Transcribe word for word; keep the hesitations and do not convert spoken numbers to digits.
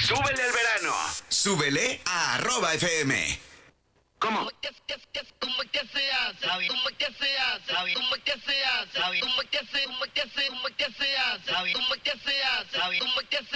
¡Súbele al verano! Súbele a arroba F M. ¿Cómo? ¿Cómo que, que, que, cómo que se hace? ¿Cómo que se hace? ¿Cómo que se hace? ¿Cómo que se, cómo que se, cómo que se hace? ¿Cómo que se hace? ¿Cómo que se hace? ¿Cómo que se